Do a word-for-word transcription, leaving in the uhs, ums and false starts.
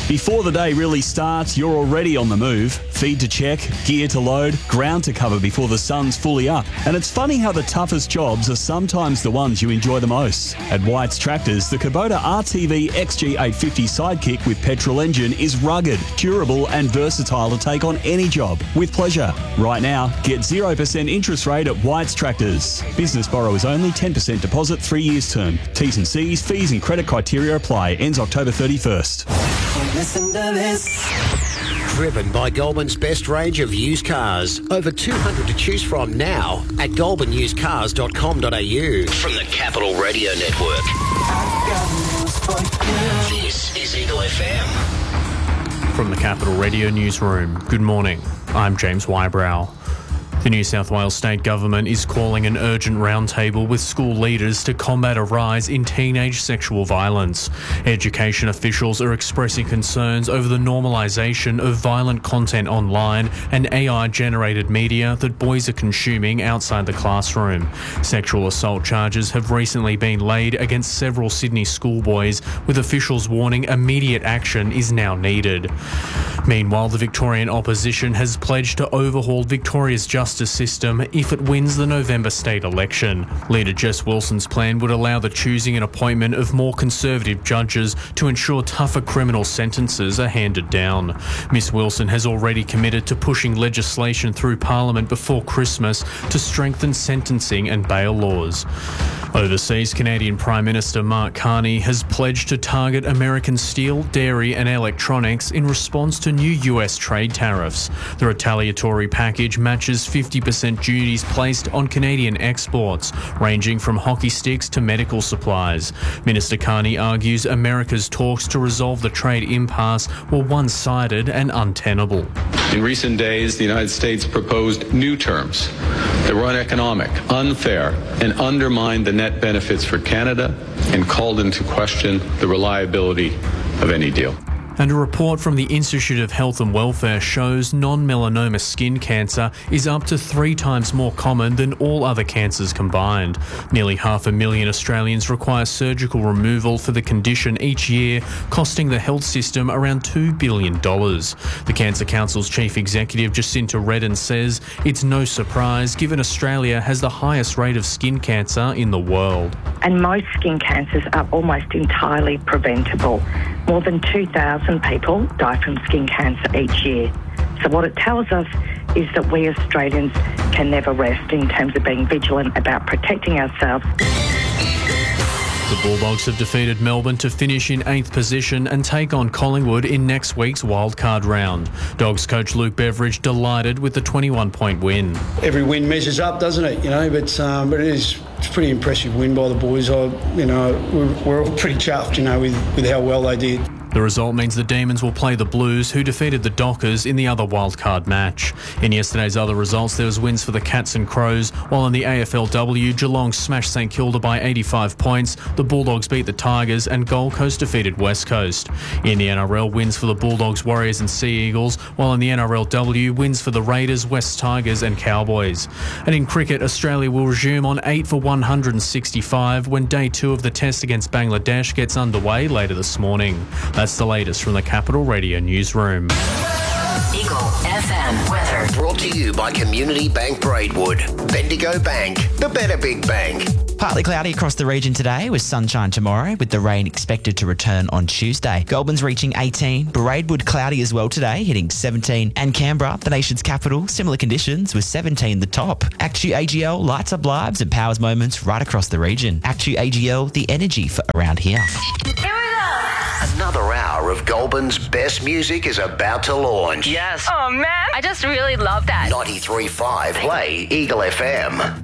Before the day really starts, you're already on the move. Feed to check, gear to load, ground to cover before the sun's fully up. And it's funny how the toughest jobs are sometimes the ones you enjoy the most. At White's Tractors, the Kubota R T V X G eight fifty Sidekick with petrol engine is rugged, durable and versatile to take on any job with pleasure. Right now, get zero percent interest rate at White's Tractors. Business borrowers only, ten percent deposit, three years term. T's and C's, fees and credit criteria apply. Ends October thirty-first. Listen to this. Driven by Goulburn's best range of used cars. Over two hundred to choose from now at goulburn used cars dot com dot a u. From the Capital Radio Network. This is Eagle F M. From the Capital Radio Newsroom, good morning. I'm James Wybrow. The New South Wales State Government is calling an urgent roundtable with school leaders to combat a rise in teenage sexual violence. Education officials are expressing concerns over the normalisation of violent content online and A I-generated media that boys are consuming outside the classroom. Sexual assault charges have recently been laid against several Sydney schoolboys, with officials warning immediate action is now needed. Meanwhile, the Victorian opposition has pledged to overhaul Victoria's justice system if it wins the November state election. Leader Jess Wilson's plan would allow the choosing and appointment of more conservative judges to ensure tougher criminal sentences are handed down. Miss Wilson has already committed to pushing legislation through Parliament before Christmas to strengthen sentencing and bail laws. Overseas, Canadian Prime Minister Mark Carney has pledged to target American steel, dairy and electronics in response to new U S trade tariffs. The retaliatory package matches fifty percent duties placed on Canadian exports, ranging from hockey sticks to medical supplies. Minister Carney argues America's talks to resolve the trade impasse were one-sided and untenable. In recent days, the United States proposed new terms that were uneconomic, unfair, and undermined the net benefits for Canada and called into question the reliability of any deal. And a report from the Institute of Health and Welfare shows non-melanoma skin cancer is up to three times more common than all other cancers combined. Nearly half a million Australians require surgical removal for the condition each year, costing the health system around two billion dollars. The Cancer Council's chief executive, Jacinta Redden, says it's no surprise given Australia has the highest rate of skin cancer in the world. And most skin cancers are almost entirely preventable. More than two thousand people die from skin cancer each year. So what it tells us is that we Australians can never rest in terms of being vigilant about protecting ourselves. The Bulldogs have defeated Melbourne to finish in eighth position and take on Collingwood in next week's wildcard round. Dogs coach Luke Beveridge delighted with the twenty-one point win. Every win measures up, doesn't it? You know, but um, but it is it's a pretty impressive win by the boys. I, you know, we're, we're all pretty chuffed, you know, with, with how well they did. The result means the Demons will play the Blues, who defeated the Dockers in the other wildcard match. In yesterday's other results, there was wins for the Cats and Crows, while in the A F L W, Geelong smashed St Kilda by eighty-five points, the Bulldogs beat the Tigers, and Gold Coast defeated West Coast. In the N R L, wins for the Bulldogs, Warriors and Sea Eagles, while in the N R L W, wins for the Raiders, West Tigers and Cowboys. And in cricket, Australia will resume on eight for one hundred sixty-five when day two of the test against Bangladesh gets underway later this morning. That's the latest from the Capital Radio Newsroom. Eagle F M weather. Brought to you by Community Bank Braidwood. Bendigo Bank, the better big bank. Partly cloudy across the region today with sunshine tomorrow, with the rain expected to return on Tuesday. Goulburn's reaching eighteen, Braidwood cloudy as well today, hitting seventeen, and Canberra, the nation's capital, similar conditions with seventeen the top. Actu A G L lights up lives and powers moments right across the region. Actu A G L, the energy for around here. Another hour of Goulburn's best music is about to launch. Yes. Oh, man. I just really love that. ninety-three point five Play Eagle F M.